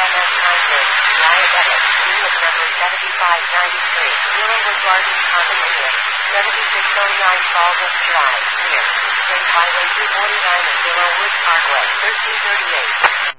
MS Concord, Diabetic, unit number 7593, Willowwood Gardens Condominium, 7609 Baldwin Drive, near State Highway 249 and Willowwood Parkway, 1338.